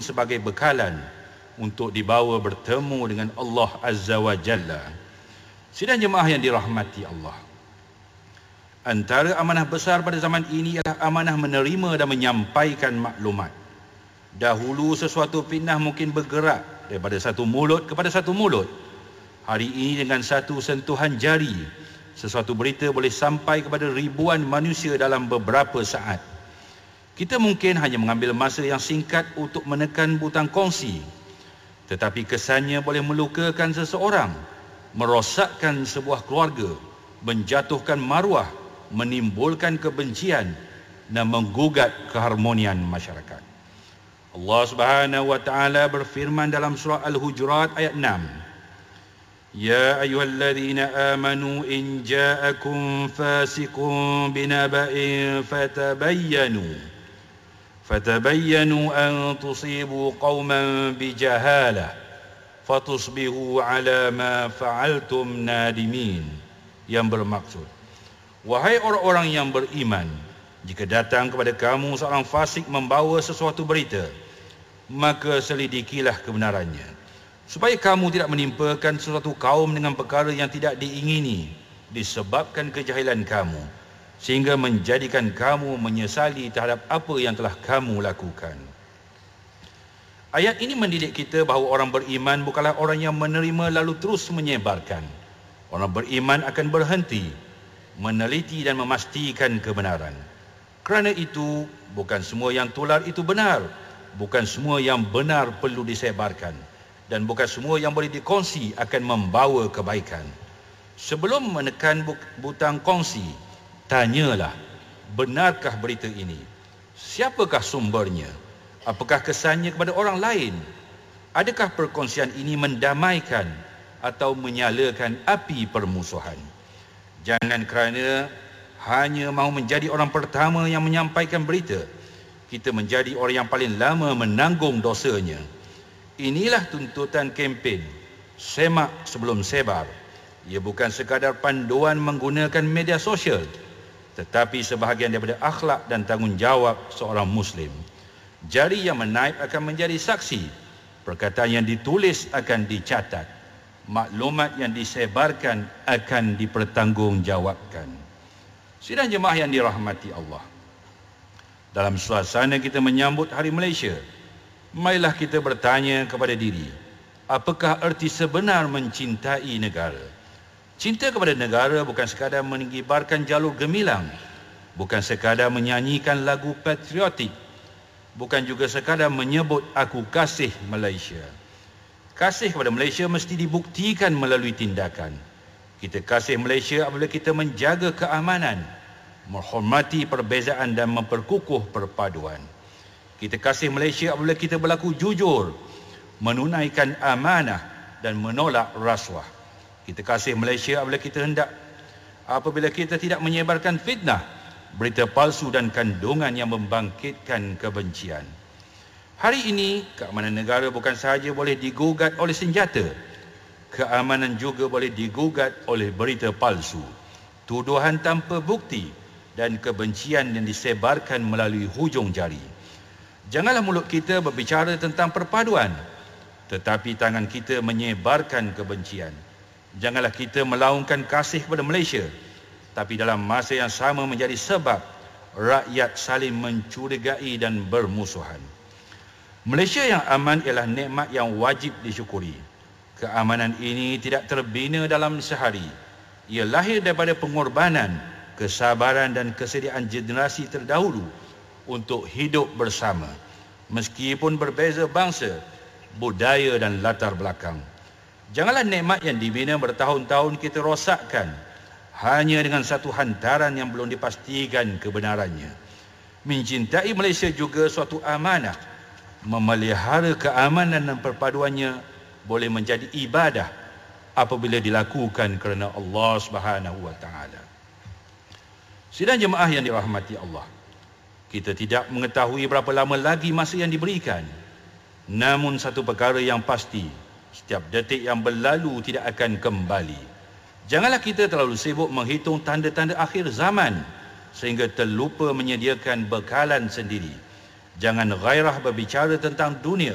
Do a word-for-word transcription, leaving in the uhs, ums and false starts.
sebagai bekalan untuk dibawa bertemu dengan Allah Azza wa Jalla. Sidang jemaah yang dirahmati Allah, antara amanah besar pada zaman ini ialah amanah menerima dan menyampaikan maklumat. Dahulu sesuatu fitnah mungkin bergerak daripada satu mulut kepada satu mulut. Hari ini dengan satu sentuhan jari, sesuatu berita boleh sampai kepada ribuan manusia dalam beberapa saat. Kita mungkin hanya mengambil masa yang singkat untuk menekan butang kongsi, tetapi kesannya boleh melukakan seseorang, merosakkan sebuah keluarga, menjatuhkan maruah, menimbulkan kebencian dan menggugat keharmonian masyarakat. Allah Subhanahu wa taala berfirman dalam surah Al-Hujurat ayat enam, Ya ayyuhalladzina amanu in ja'akum fasiqun binaba'in fatabayyanu fatabayyanu an tusibu qauman bijahalah fatusbihu ala ma fa'altum nadimin. Yang bermaksud, wahai orang-orang yang beriman, jika datang kepada kamu seorang fasik membawa sesuatu berita, maka selidikilah kebenarannya, supaya kamu tidak menimpakan sesuatu kaum dengan perkara yang tidak diingini disebabkan kejahilan kamu, sehingga menjadikan kamu menyesali terhadap apa yang telah kamu lakukan. Ayat ini mendidik kita bahawa orang beriman bukanlah orang yang menerima lalu terus menyebarkan. Orang beriman akan berhenti, meneliti dan memastikan kebenaran. Kerana itu, bukan semua yang tular itu benar, bukan semua yang benar perlu disebarkan, dan bukan semua yang boleh dikongsi akan membawa kebaikan. Sebelum menekan butang kongsi, tanyalah, benarkah berita ini? Siapakah sumbernya? Apakah kesannya kepada orang lain? Adakah perkongsian ini mendamaikan atau menyalakan api permusuhan? Jangan kerana hanya mahu menjadi orang pertama yang menyampaikan berita, kita menjadi orang yang paling lama menanggung dosanya. Inilah tuntutan kempen semak sebelum sebar. Ia bukan sekadar panduan menggunakan media sosial, tetapi sebahagian daripada akhlak dan tanggungjawab seorang Muslim. Jari yang menaip akan menjadi saksi, perkataan yang ditulis akan dicatat, maklumat yang disebarkan akan dipertanggungjawabkan. Sidang jemaah yang dirahmati Allah, dalam suasana kita menyambut Hari Malaysia, marilah kita bertanya kepada diri, apakah erti sebenar mencintai negara? Cinta kepada negara bukan sekadar mengibarkan jalur gemilang, bukan sekadar menyanyikan lagu patriotik, bukan juga sekadar menyebut aku kasih Malaysia. Kasih kepada Malaysia mesti dibuktikan melalui tindakan. Kita kasih Malaysia apabila kita menjaga keamanan, menghormati perbezaan dan memperkukuh perpaduan. Kita kasih Malaysia apabila kita berlaku jujur, menunaikan amanah dan menolak rasuah. Kita kasih Malaysia apabila kita hendak apabila kita tidak menyebarkan fitnah, berita palsu dan kandungan yang membangkitkan kebencian. Hari ini, keamanan negara bukan sahaja boleh digugat oleh senjata, keamanan juga boleh digugat oleh berita palsu, tuduhan tanpa bukti dan kebencian yang disebarkan melalui hujung jari. Janganlah mulut kita berbicara tentang perpaduan, tetapi tangan kita menyebarkan kebencian. Janganlah kita melaungkan kasih kepada Malaysia, tapi dalam masa yang sama menjadi sebab rakyat saling mencurigai dan bermusuhan. Malaysia yang aman ialah nikmat yang wajib disyukuri. Keamanan ini tidak terbina dalam sehari. Ia lahir daripada pengorbanan, kesabaran dan kesediaan generasi terdahulu untuk hidup bersama, meskipun berbeza bangsa, budaya dan latar belakang. Janganlah nikmat yang dibina bertahun-tahun kita rosakkan hanya dengan satu hantaran yang belum dipastikan kebenarannya. Mencintai Malaysia juga suatu amanah. Memelihara keamanan dan perpaduannya boleh menjadi ibadah apabila dilakukan kerana Allah Subhanahu wa taala. Sidang jemaah yang dirahmati Allah, kita tidak mengetahui berapa lama lagi masa yang diberikan. Namun satu perkara yang pasti, setiap detik yang berlalu tidak akan kembali. Janganlah kita terlalu sibuk menghitung tanda-tanda akhir zaman sehingga terlupa menyediakan bekalan sendiri. Jangan gairah berbicara tentang dunia